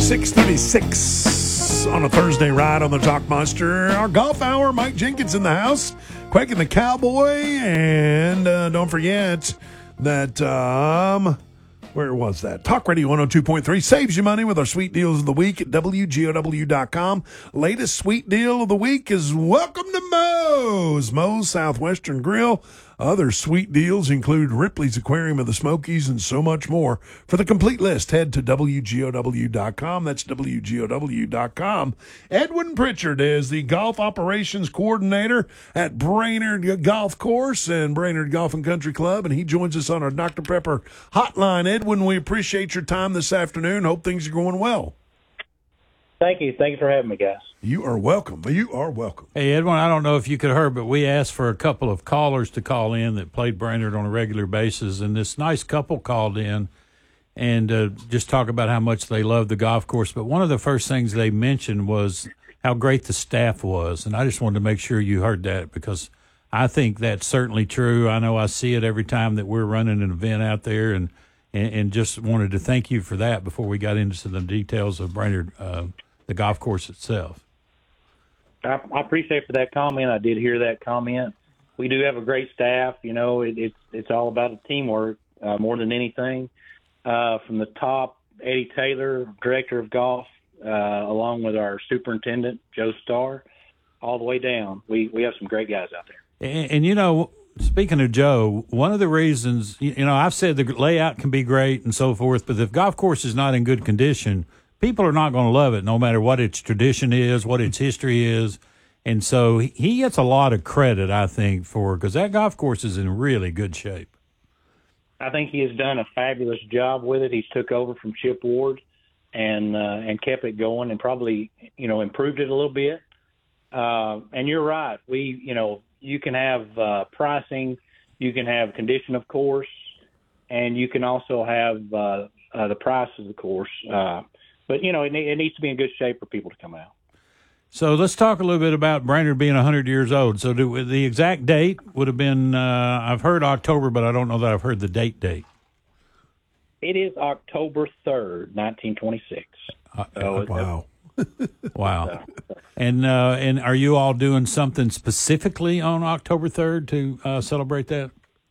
6:36 on a Thursday ride on the Talkmaster. Our golf hour, Mike Jenkins in the house, Quake and the Cowboy, and don't forget that, where was that? Talk Radio 102.3 saves you money with our sweet deals of the week at WGOW.com. Latest sweet deal of the week is welcome to Moe's Southwestern Grill. Other sweet deals include Ripley's Aquarium of the Smokies and so much more. For the complete list, head to WGOW.com. That's WGOW.com. Edwin Pritchard is the golf operations coordinator at Brainerd Golf Course and Brainerd Golf and Country Club, and he joins us on our Dr. Pepper hotline. Edwin, we appreciate your time this afternoon. Hope things are going well. Thank you. Thank you for having me, guys. You are welcome. You are welcome. Hey, Edwin, I don't know if you could hear, but we asked for a couple of callers to call in that played Brainerd on a regular basis, and this nice couple called in and just talk about how much they love the golf course. But one of the first things they mentioned was how great the staff was, and I just wanted to make sure you heard that because I think that's certainly true. I know I see it every time that we're running an event out there, and just wanted to thank you for that before we got into the details of Brainerd, the golf course itself. I appreciate for that comment. I did hear that comment. We do have a great staff. You know, it's all about the teamwork more than anything. From the top, Eddie Taylor, director of golf, along with our superintendent, Joe Starr, all the way down. We have some great guys out there. And you know, speaking of Joe, one of the reasons, you know, I've said the layout can be great and so forth, but if the golf course is not in good condition, people are not going to love it no matter what its tradition is, what its history is. And so he gets a lot of credit, I think, because that golf course is in really good shape. I think he has done a fabulous job with it. He's took over from Chip Ward and kept it going and probably, you know, improved it a little bit. And you're right. You can have pricing, you can have condition of course, and you can also have the price of the course. But, you know, it needs to be in good shape for people to come out. So let's talk a little bit about Brainerd being 100 years old. So the exact date would have been, I've heard October, but I don't know that I've heard the date. It is October 3rd, 1926. Wow. Wow. And are you all doing something specifically on October 3rd to celebrate that?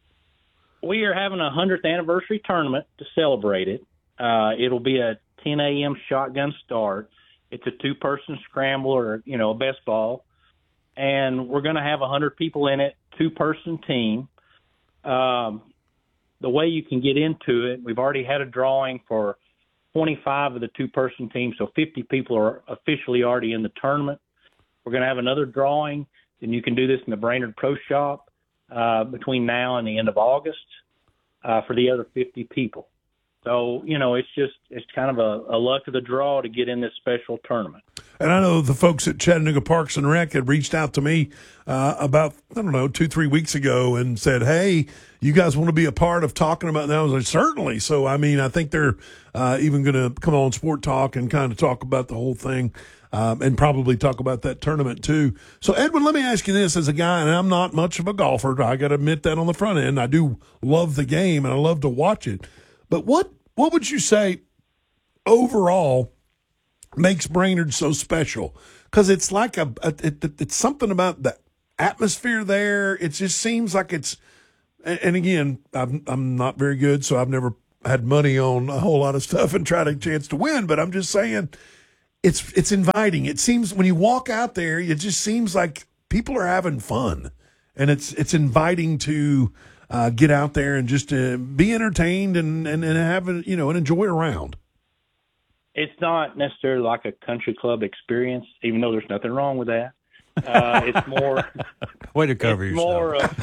We are having a 100th anniversary tournament to celebrate it. It'll be a 10 a.m. shotgun start. It's a two-person scramble or, you know, a best ball. And we're going to have 100 people in it, two-person team. The way you can get into it, we've already had a drawing for 25 of the two-person team, so 50 people are officially already in the tournament. We're going to have another drawing, and you can do this in the Brainerd Pro Shop between now and the end of August for the other 50 people. So, you know, it's kind of a luck of the draw to get in this special tournament. And I know the folks at Chattanooga Parks and Rec had reached out to me about, 2-3 weeks ago and said, hey, you guys want to be a part of talking about that? I was like, certainly. So, I mean, I think they're even going to come on Sport Talk and kind of talk about the whole thing and probably talk about that tournament too. So, Edwin, let me ask you this as a guy, and I'm not much of a golfer. I got to admit that on the front end. I do love the game and I love to watch it. But what would you say overall makes Brainerd so special? Because it's like it's something about the atmosphere there. It just seems like it's. And again, I'm not very good, so I've never had money on a whole lot of stuff and tried a chance to win. But I'm just saying, it's inviting. It seems when you walk out there, it just seems like people are having fun, and it's inviting to. Get out there and just be entertained and have and enjoy a round. It's not necessarily like a country club experience, even though there's nothing wrong with that. It's more way to cover yourself.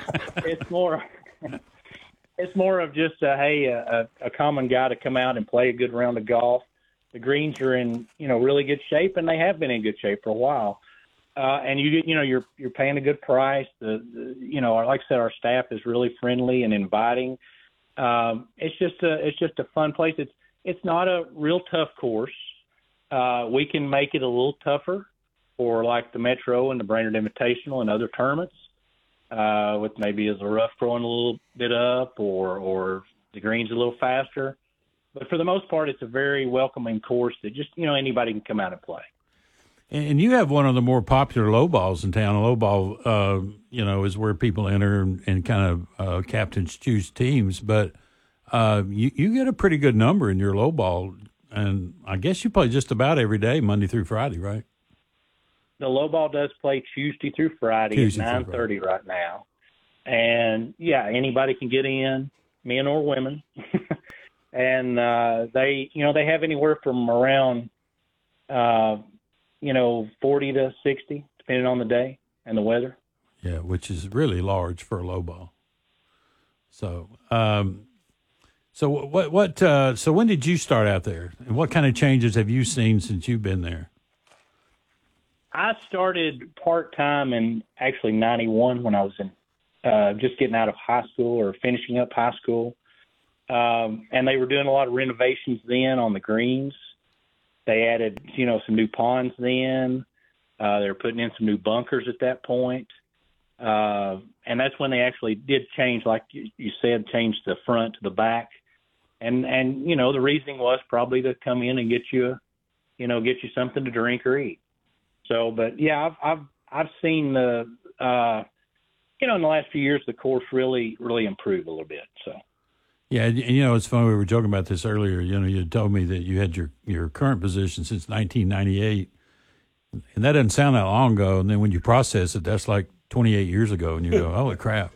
It's more of just a common guy to come out and play a good round of golf. The greens are in really good shape, and they have been in good shape for a while. And you're paying a good price. Like I said, our staff is really friendly and inviting. It's just a fun place. It's not a real tough course. We can make it a little tougher for like the Metro and the Brainerd Invitational and other tournaments, with maybe as a rough throwing a little bit up or the greens a little faster. but for the most part, it's a very welcoming course that just, anybody can come out and play. And you have one of the more popular low balls in town. Low ball, is where people enter and kind of captains choose teams. But you get a pretty good number in your low ball, and I guess you play just about every day, Monday through Friday, right? The low ball does play Tuesday through Friday at 9:30 right now. And, anybody can get in, men or women. And they have anywhere from around, 40 to 60, depending on the day and the weather. Yeah, which is really large for a low ball. So, so when did you start out there, and what kind of changes have you seen since you've been there? I started part-time in actually 91 when I was in just getting out of high school or finishing up high school. And they were doing a lot of renovations then on the greens. They added, some new ponds then. They were putting in some new bunkers at that point. And that's when they actually did change, like you said, change the front to the back. And the reasoning was probably to come in and get you something to drink or eat. So, but yeah, I've seen the, in the last few years, the course really improve a little bit. So, yeah, and it's funny, we were joking about this earlier. You told me that you had your current position since 1998, and that doesn't sound that long ago. And then when you process it, that's like 28 years ago, and you go, "Holy crap!"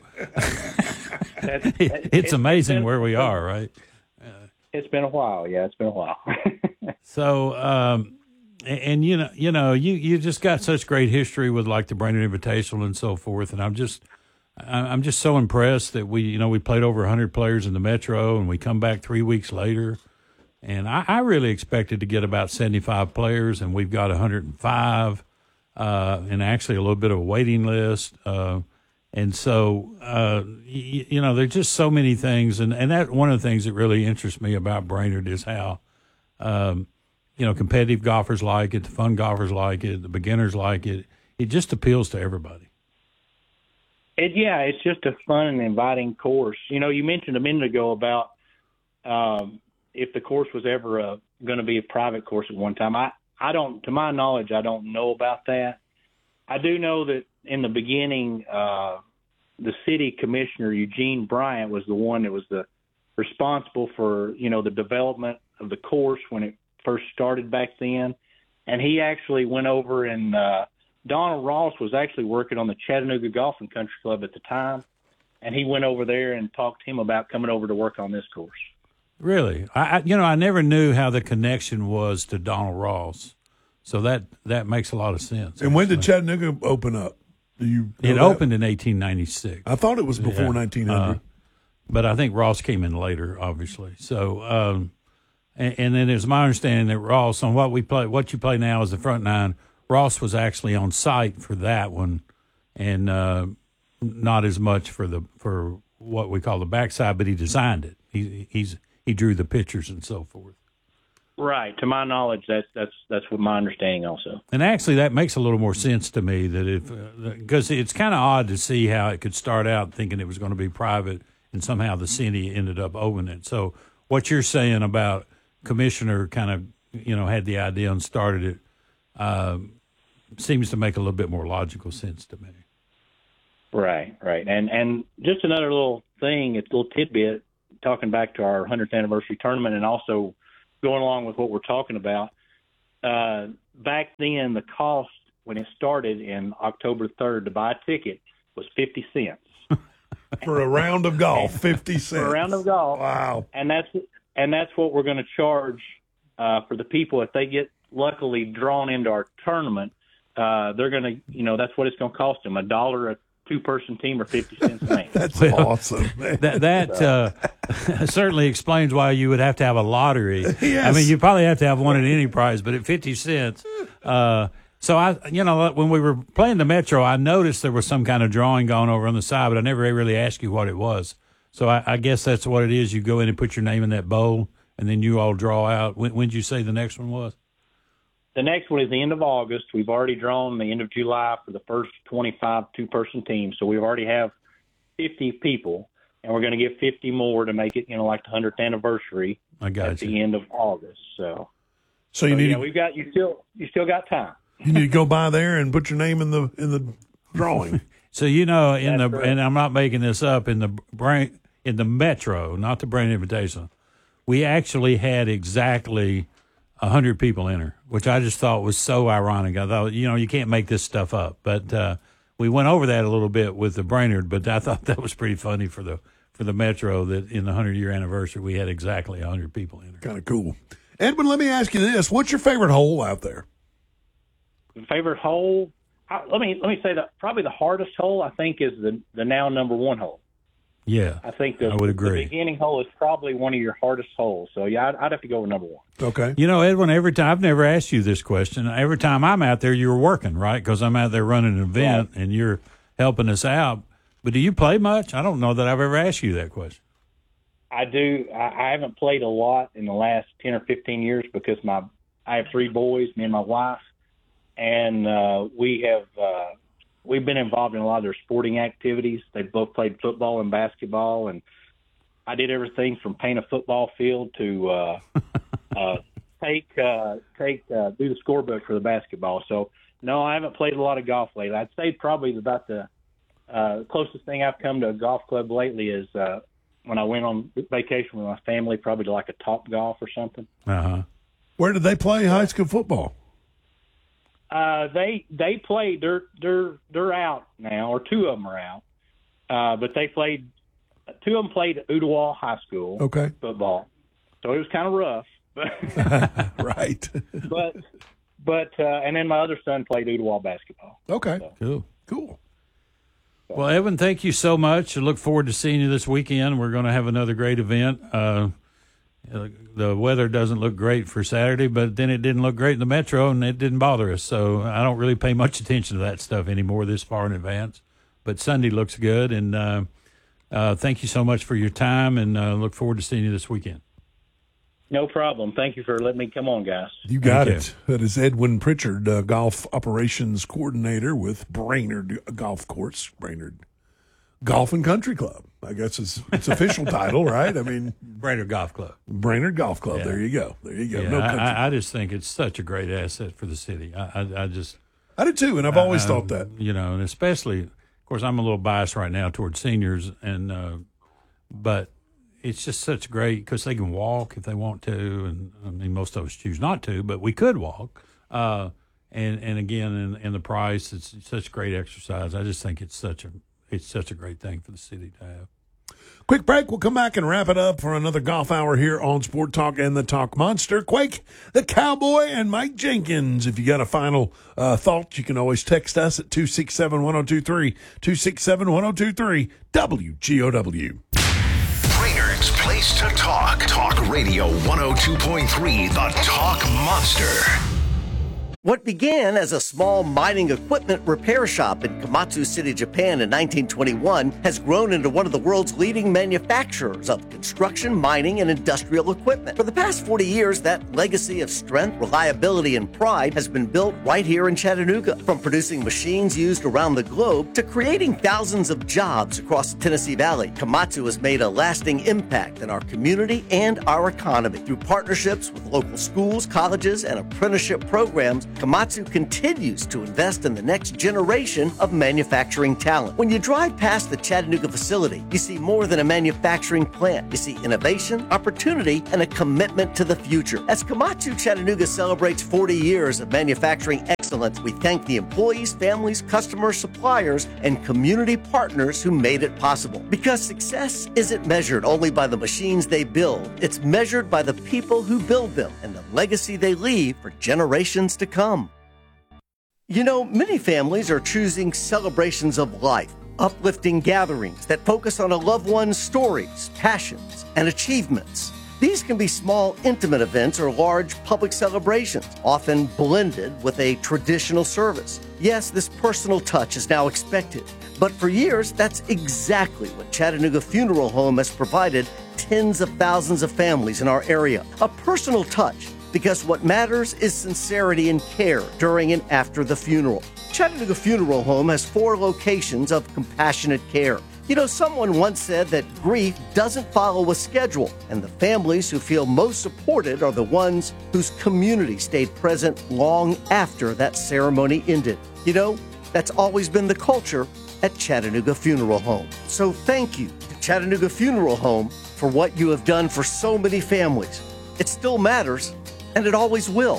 It's amazing where we are, right? It's been a while. Yeah, it's been a while. So, and you just got such great history with like the Brainerd Invitational and so forth, and I'm just so impressed that we played over 100 players in the Metro, and we come back 3 weeks later, and I really expected to get about 75 players, and we've got 105, and actually a little bit of a waiting list, and so there's just so many things, and that one of the things that really interests me about Brainerd is how competitive golfers like it, the fun golfers like it, the beginners like it. It just appeals to everybody. It's just a fun and inviting course. You mentioned a minute ago about if the course was ever going to be a private course at one time. I don't, to my knowledge, I don't know about that. I do know that in the beginning, the city commissioner, Eugene Bryant, was the one that was responsible for, the development of the course when it first started back then. And he actually went over and Donald Ross was actually working on the Chattanooga Golf and Country Club at the time, and he went over there and talked to him about coming over to work on this course. Really? I never knew how the connection was to Donald Ross, so that makes a lot of sense. And when did Chattanooga open up? It opened in 1896. I thought it was before 1900. But I think Ross came in later, obviously. So, and then it's my understanding that Ross, on what you play now as the front nine, Ross was actually on site for that one, and not as much for what we call the backside, but he designed it. He drew the pictures and so forth. Right. To my knowledge, that's what my understanding also. And actually, that makes a little more sense to me because it's kind of odd to see how it could start out thinking it was going to be private, and somehow the city ended up owning it. So what you're saying about Commissioner kind of had the idea and started it. Seems to make a little bit more logical sense to me. Right. And just another little thing, it's a little tidbit, talking back to our 100th anniversary tournament and also going along with what we're talking about. Back then, the cost when it started in October 3rd to buy a ticket was 50 cents. For a round of golf, 50 cents. For a round of golf. Wow. And that's what we're going to charge for the people if they get luckily drawn into our tournament. They're going to, that's what it's going to cost them, $1 a two-person team or 50 cents a man. That's awesome, man. That certainly explains why you would have to have a lottery. Yes. I mean, you probably have to have one at any price, but at 50 cents. So when we were playing the Metro, I noticed there was some kind of drawing going over on the side, but I never really asked you what it was. So I guess that's what it is. You go in and put your name in that bowl, and then you all draw out. When did you say the next one was? The next one is the end of August. We've already drawn the end of July for the first 25 two-person teams. So we already have 50 people. and we're going to give 50 more to make it, like the 100th anniversary at the end of August. So you need you still got time. You need to go by there and put your name in the drawing. So and I'm not making this up, in the Metro, not the Brain Invitation, we actually had exactly 100 people enter, which I just thought was so ironic. I thought, you can't make this stuff up. But we went over that a little bit with the Brainerd, but I thought that was pretty funny for the Metro, that in the 100-year anniversary we had exactly 100 people enter. Kind of cool. Edwin, let me ask you this: what's your favorite hole out there? Favorite hole? Let me say that probably the hardest hole, I think, is the now number 1 hole. Yeah, I think I would agree. The beginning hole is probably one of your hardest holes. So yeah, I'd have to go with number 1. Okay. Edwin, every time, I've never asked you this question. Every time I'm out there, you're working, right? Because I'm out there running an event and you're helping us out. But do you play much? I don't know that I've ever asked you that question. I do. I haven't played a lot in the last 10 or 15 years because I have 3 boys, me and my wife, and we've been involved in a lot of their sporting activities. They both played football and basketball, and I did everything from paint a football field to do the scorebook for the basketball. So no, I haven't played a lot of golf lately. I'd say probably about the closest thing I've come to a golf club lately is when I went on vacation with my family, probably to like a Top Golf or something. Uh-huh. Where did they play high school football? They played. They're out now, or 2 of them are out. But they played. 2 of them played at Ooltewah High School. Okay. Football. So it was kind of rough. Right. But and then my other son played Ooltewah basketball. Okay. So. Cool. Well, Evan, thank you so much. I look forward to seeing you this weekend. We're going to have another great event. The weather doesn't look great for Saturday, but then it didn't look great in the Metro, and it didn't bother us. So I don't really pay much attention to that stuff anymore this far in advance. But Sunday looks good, and thank you so much for your time, and look forward to seeing you this weekend. No problem. Thank you for letting me come on, guys. You got it. That is Edwin Pritchard, Golf Operations Coordinator with Brainerd Golf Course, Brainerd Golf and Country Club. I guess it's official title, right? I mean, Brainerd Golf Club. Brainerd Golf Club. Yeah. There you go. Yeah, no country. I just think it's such a great asset for the city. I do too, and I've always thought that. And especially, of course, I'm a little biased right now towards seniors, and but it's just such great because they can walk if they want to, and I mean most of us choose not to, but we could walk. And again, in the price, it's such great exercise. I just think it's such a great thing for the city to have. Quick break. We'll come back and wrap it up for another golf hour here on Sport Talk and the Talk Monster. Quake, the Cowboy, and Mike Jenkins. If you got a final thought, you can always text us at 267-1023, 267-1023, WGOW. Brainerd's place to talk. Talk Radio 102.3, the Talk Monster. What began as a small mining equipment repair shop in Komatsu City, Japan in 1921 has grown into one of the world's leading manufacturers of construction, mining, and industrial equipment. For the past 40 years, that legacy of strength, reliability, and pride has been built right here in Chattanooga. From producing machines used around the globe to creating thousands of jobs across the Tennessee Valley, Komatsu has made a lasting impact in our community and our economy. Through partnerships with local schools, colleges, and apprenticeship programs, Komatsu continues to invest in the next generation of manufacturing talent. When you drive past the Chattanooga facility, you see more than a manufacturing plant. You see innovation, opportunity, and a commitment to the future. As Komatsu Chattanooga celebrates 40 years of manufacturing excellence, we thank the employees, families, customers, suppliers, and community partners who made it possible. Because success isn't measured only by the machines they build, it's measured by the people who build them and the legacy they leave for generations to come. You know, many families are choosing celebrations of life, uplifting gatherings that focus on a loved one's stories, passions, and achievements. These can be small, intimate events or large public celebrations, often blended with a traditional service. Yes, this personal touch is now expected, but for years, that's exactly what Chattanooga Funeral Home has provided tens of thousands of families in our area. A personal touch, because what matters is sincerity and care during and after the funeral. Chattanooga Funeral Home has 4 locations of compassionate care, You know, someone once said that grief doesn't follow a schedule, and the families who feel most supported are the ones whose community stayed present long after that ceremony ended. You know, that's always been the culture at Chattanooga Funeral Home. So thank you to Chattanooga Funeral Home for what you have done for so many families. It still matters, and it always will.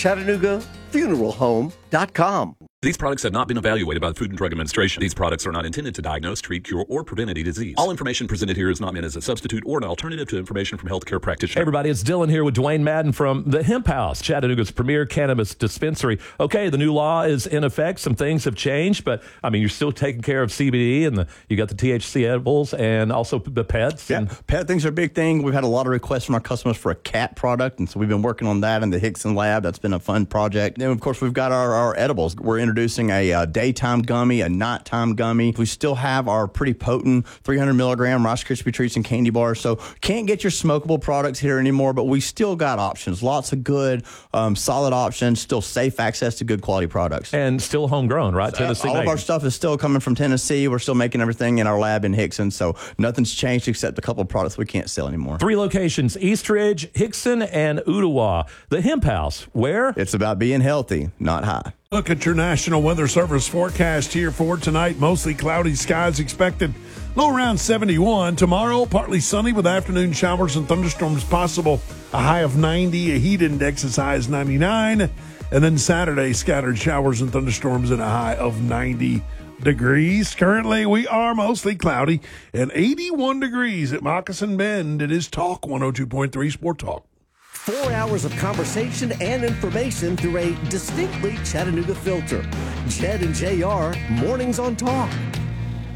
ChattanoogaFuneralHome.com. These products have not been evaluated by the Food and Drug Administration. These products are not intended to diagnose, treat, cure, or prevent any disease. All information presented here is not meant as a substitute or an alternative to information from healthcare practitioners. Hey everybody, it's Dylan here with Dwayne Madden from the Hemp House, Chattanooga's premier cannabis dispensary. Okay, the new law is in effect. Some things have changed, but I mean, you're still taking care of CBD, and you got the THC edibles and also the pets. Yeah, pet things are a big thing. We've had a lot of requests from our customers for a cat product, and so we've been working on that in the Hickson lab. That's been a fun project. Then, of course, we've got our edibles. We're introducing a daytime gummy, a nighttime gummy. We still have our pretty potent 300 milligram Rice Krispie treats and candy bars. So can't get your smokable products here anymore, but we still got options. Lots of good, solid options. Still safe access to good quality products. And still homegrown, right? Tennessee all made. of our stuff is still coming from Tennessee. We're still making everything in our lab in Hickson. So nothing's changed except a couple of products we can't sell anymore. 3 locations: Eastridge, Hickson, and Ooltewah. The Hemp House, where? It's about being healthy, not high. Look at your National Weather Service forecast here for tonight. Mostly cloudy skies expected. Low around 71. Tomorrow, partly sunny with afternoon showers and thunderstorms possible. A high of 90. A heat index as high as 99. And then Saturday, scattered showers and thunderstorms and a high of 90 degrees. Currently, we are mostly cloudy and 81 degrees at Moccasin Bend. It is Talk 102.3 Sport Talk. 4 hours of conversation and information through a distinctly Chattanooga filter. Jed and JR, Mornings on Talk.